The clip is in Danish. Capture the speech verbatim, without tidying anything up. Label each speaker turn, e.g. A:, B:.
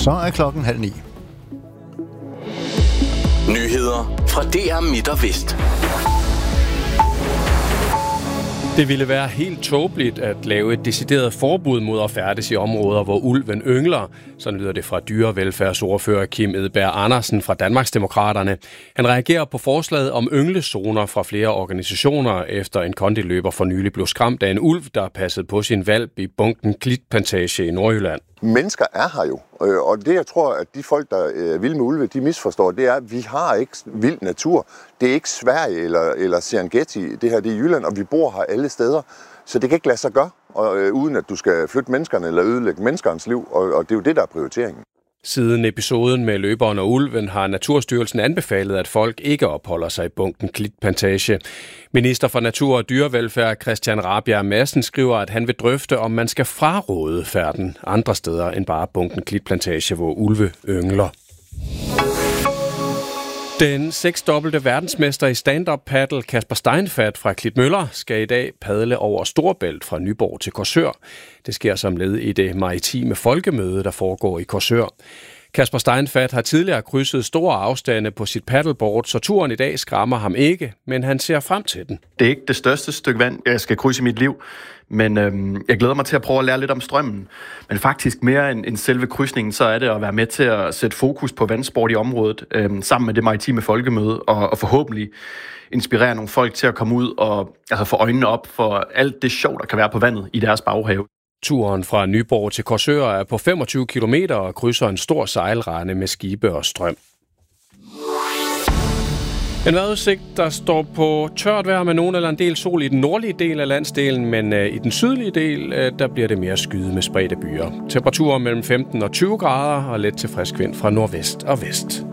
A: Så er klokken halv ni.
B: Nyheder fra D R Midt og Vest.
C: Det ville være helt tåbeligt at lave et decideret forbud mod at færdes i områder, hvor ulven yngler. Sådan lyder det fra dyrevelfærdsordfører Kim Edberg Andersen fra Danmarksdemokraterne. Han reagerer på forslaget om ynglezoner fra flere organisationer, efter en kondiløber for nylig blev skræmt af en ulv, der passede på sin hvalp i bunken Klitplantage i Nordjylland.
D: Mennesker er her jo, og det jeg tror, at de folk, der er vilde med ulve, de misforstår, det er, at vi har ikke vild natur. Det er ikke Sverige eller, eller Serengeti, det her det er Jylland, og vi bor her alle steder. Så det kan ikke lade sig gøre, og, øh, uden at du skal flytte menneskerne eller ødelægge menneskernes liv, og, og det er jo det, der er prioriteringen.
C: Siden episoden med løberen og ulven har Naturstyrelsen anbefalet, at folk ikke opholder sig i bunken Klitplantage. Minister for Natur og Dyrevelfærd Christian Rabjerg Madsen skriver, at han vil drøfte, om man skal fraråde færden andre steder end bare bunken Klitplantage, hvor ulve yngler. Den seksdobbelte verdensmester i stand-up paddle Kasper Steinfath fra Klitmøller skal i dag padle over Storebælt fra Nyborg til Korsør. Det sker som led i det maritime folkemøde, der foregår i Korsør. Kasper Steinfath har tidligere krydset store afstande på sit paddleboard, så turen i dag skræmmer ham ikke, men han ser frem til den.
E: Det er ikke det største stykke vand, jeg skal krydse i mit liv, men øhm, jeg glæder mig til at prøve at lære lidt om strømmen. Men faktisk mere end, end selve krydsningen, så er det at være med til at sætte fokus på vandsport i området, øhm, sammen med det maritime folkemøde, og, og forhåbentlig inspirere nogle folk til at komme ud og altså, få øjnene op for alt det sjov, der kan være på vandet i deres baghave.
C: Turen fra Nyborg til Korsør er på femogtyve kilometer og krydser en stor sejlrende med skibe og strøm. En vejrudsigt, der står på tørt vejr med nogen eller en del sol i den nordlige del af landsdelen, men øh, i den sydlige del, øh, der bliver det mere skyet med spredte byer. Temperaturer mellem femten og tyve grader og let til frisk vind fra nordvest og vest.